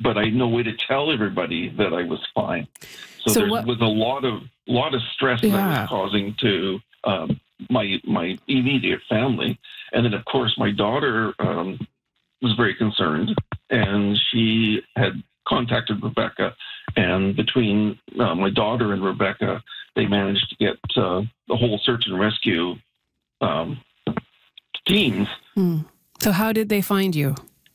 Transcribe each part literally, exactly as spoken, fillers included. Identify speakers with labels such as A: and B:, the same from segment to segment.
A: but I had no way to tell everybody that I was fine. So,
B: So
A: there
B: what-
A: was a lot of lot of stress that I
B: Yeah.
A: was causing to um, my my immediate family, and then of course my daughter um, was very concerned, and she had contacted Rebecca, and between uh, my daughter and Rebecca, they managed to get uh, the whole search and rescue um, teams.
B: Hmm. So how did they find you?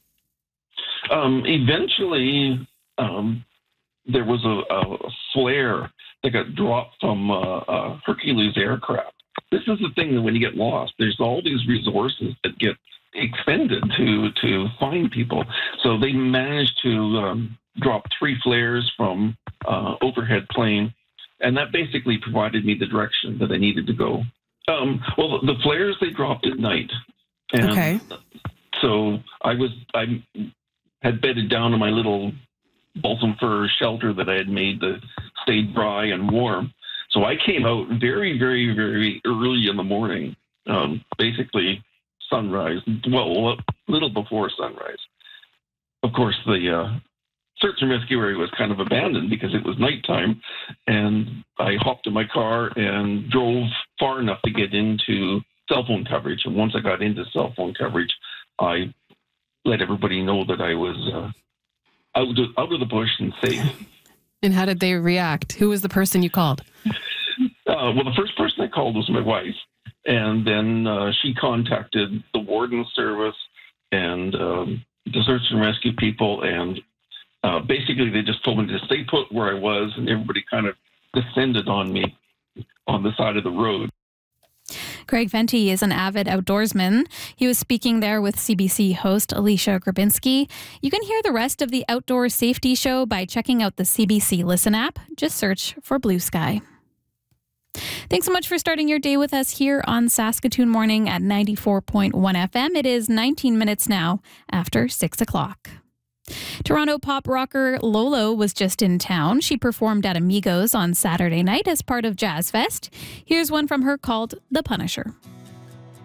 A: Um, eventually, um, there was a, a flare that got dropped from uh, a Hercules aircraft. This is the thing that when you get lost, there's all these resources that get expended to to find people. So they managed to um, drop three flares from uh, overhead plane, and that basically provided me the direction that I needed to go. Um, well, the flares they dropped at night, and
B: Okay.
A: so I was I had bedded down in my little balsam fir shelter that I had made that stayed dry and warm. So I came out very, very, very early in the morning, um, basically sunrise, well, a little before sunrise. Of course, the uh, search and rescue area was kind of abandoned because it was nighttime, and I hopped in my car and drove far enough to get into cell phone coverage. And once I got into cell phone coverage, I let everybody know that I was uh, out, of, out of the bush and safe.
B: And how did they react? Who was the person you called?
A: Uh, well, the first person I called was my wife, and then uh, she contacted the warden service and um, the search and rescue people, and uh, basically they just told me to stay put where I was, and everybody kind of descended on me on the side of the road.
C: Craig Vente is an avid outdoorsman. He was speaking there with C B C host Alicia Grabinski. You can hear the rest of the Outdoor Safety Show by checking out the C B C Listen app. Just search for Blue Sky. Thanks so much for starting your day with us here on Saskatoon Morning at ninety-four point one F M. It is nineteen minutes now after six o'clock. Toronto pop rocker Lolo was just in town. She performed at Amigos on Saturday night as part of Jazz Fest. Here's one from her called The Punisher.